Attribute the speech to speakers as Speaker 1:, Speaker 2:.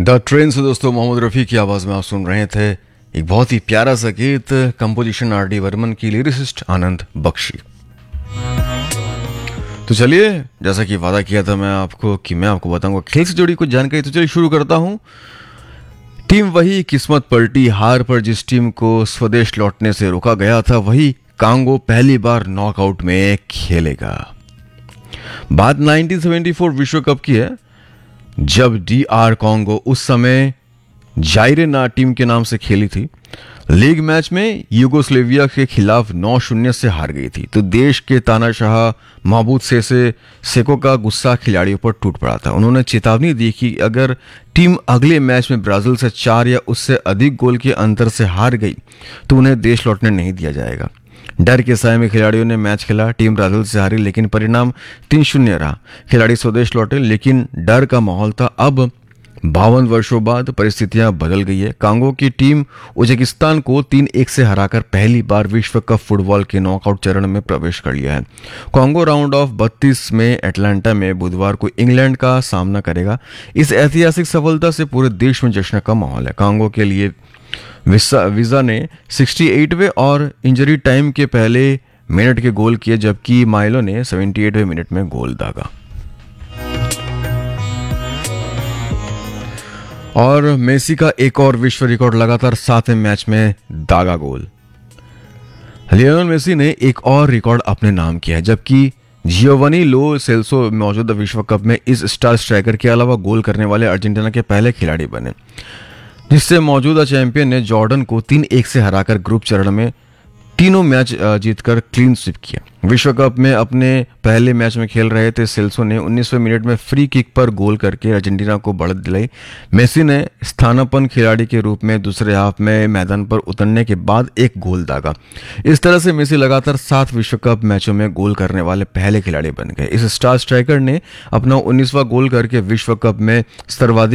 Speaker 1: The train से दोस्तों मोहम्मद रफ़ी की आवाज़ में आप सुन रहे थे एक बहुत ही प्यारा सा गीत, कंपोजिशन आर डी वर्मन की, लिरिसिस्ट आनंद बख्शी। तो चलिए, जैसा कि वादा किया था मैं आपको बताऊंगा खेल से जुड़ी कुछ जानकारी, तो चलिए शुरू करता हूं। टीम वही, किस्मत पलटी हार पर जिस टीम को स्वदेश लौटने से रोका गया था वही कांगो पहली बार नॉकआउट में खेलेगा। बात 1974 विश्व कप की है, जब डीआर कांगो उस समय जाइरे टीम के नाम से खेली थी। लीग मैच में यूगोस्लेविया के खिलाफ 9-0 से हार गई थी। तो देश के तानाशाह महमूद सेको का गुस्सा खिलाड़ियों पर टूट पड़ा था। उन्होंने चेतावनी दी कि अगर टीम अगले मैच में ब्राजील से 4 या उससे अधिक गोल के अंतर से हार गई तो उन्हें देश लौटने नहीं दिया जाएगा। डर के साए में खिलाड़ियों ने मैच खेला। टीम ब्राजील से हारी लेकिन परिणाम 3-0 रहा। खिलाड़ी स्वदेश लौटे लेकिन डर का माहौल था। अब 52 वर्षों बाद परिस्थितियां बदल गई है। कांगो की टीम उज्बेकिस्तान को 3-1 से हराकर पहली बार विश्व कप फुटबॉल के नॉकआउट चरण में प्रवेश कर लिया है। कांगो राउंड ऑफ 32 में एटलांटा में बुधवार को इंग्लैंड का सामना करेगा। इस ऐतिहासिक सफलता से पूरे देश में जश्न का माहौल है। कांगो के लिए वीजा ने 68वें और इंजरी टाइम के पहले मिनट के गोल किए, जबकि माइलो ने 78वें मिनट में गोल दागा। और मेसी का एक और विश्व रिकॉर्ड, लगातार 7वें मैच में दागा गोल। लियोनेल मेसी ने एक और रिकॉर्ड अपने नाम किया है, जबकि जियोवानी लो सेल्सो मौजूदा विश्व कप में इस स्टार स्ट्राइकर के अलावा गोल करने वाले अर्जेंटीना के पहले खिलाड़ी बने, जिससे मौजूदा चैंपियन ने जॉर्डन को 3-1 से हराकर ग्रुप चरण में तीनों मैच जीतकर क्लीन स्वीप किया। विश्व कप में अपने पहले मैच में खेल रहे थे सेल्सो ने 19वें मिनट में फ्री किक पर गोल करके अर्जेंटीना को बढ़त दिलाई। मेसी ने स्थानापन्न खिलाड़ी के रूप में दूसरे हाफ में मैदान पर उतरने के बाद एक गोल दागा। इस तरह से मेसी लगातार 7 विश्व कप मैचों में गोल करने वाले पहले खिलाड़ी बन गए। इस स्टार स्ट्राइकर ने अपना 19वां गोल करके विश्व कप में सर्वाधिक